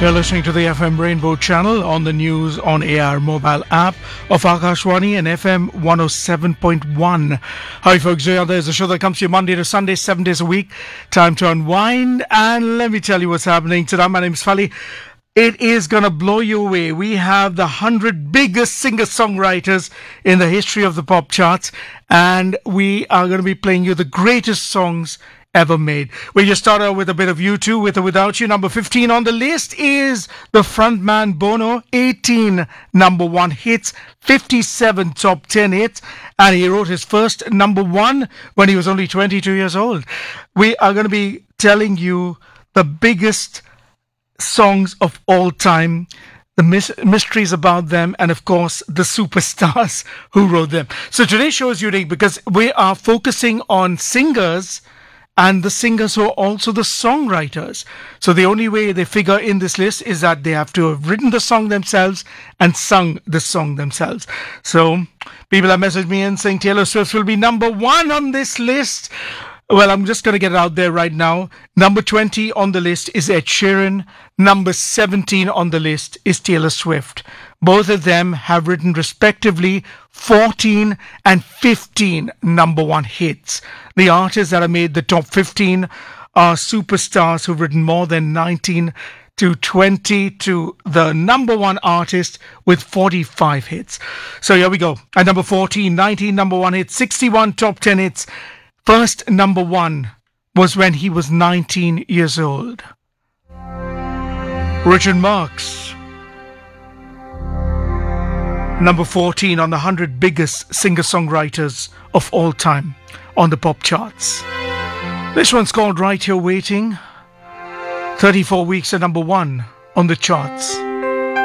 You're listening to the FM Rainbow channel on the News on AR mobile app of Akashwani and FM 107.1. Hi folks, there's a show that comes to you Monday to Sunday, 7 days a week. Time to unwind and let me tell you what's happening today. My name is Fali. It is going to blow you away. We have the 100 biggest singer-songwriters in the history of the pop charts, and we are going to be playing you the greatest songs ever made. We just start out with a bit of U2, With or Without You. Number 15 on the list is the frontman Bono. 18 number one hits, 57 top 10 hits, and he wrote his first number one when he was only 22 years old. We are going to be telling you the biggest songs of all time, the mysteries about them, and of course the superstars who wrote them. So today's show is unique because we are focusing on singers and the singers who are also the songwriters. So the only way they figure in this list is that they have to have written the song themselves and sung the song themselves. So people have messaged me in saying Taylor Swift will be number one on this list. Well, I'm just going to get it out there right now. Number 20 on the list is Ed Sheeran. Number 17 on the list is Taylor Swift. Both of them have written respectively 14 and 15 number one hits. The artists that have made the top 15 are superstars who've written more than 19 to 20 to the number one artist with 45 hits. So here we go. At number 14, 19 number one hits, 61 top 10 hits. First number one was when he was 19 years old. Richard Marx. Number 14 on the 100 biggest singer-songwriters of all time on the pop charts. This one's called Right Here Waiting. 34 weeks at number one on the charts.